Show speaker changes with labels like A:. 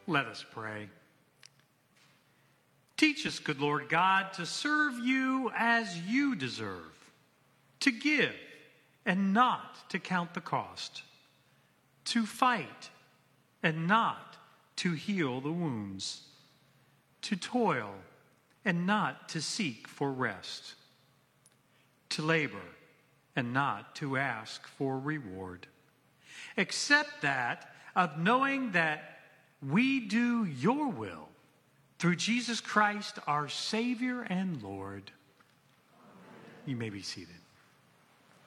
A: Let us pray. Teach us, good Lord God, to serve you as you deserve, to give and not to count the cost, to fight and not to heal the wounds, to toil and not to seek for rest, to labor and not to ask for reward, except that of knowing that we do your will through Jesus Christ, our Savior and Lord. You may be seated.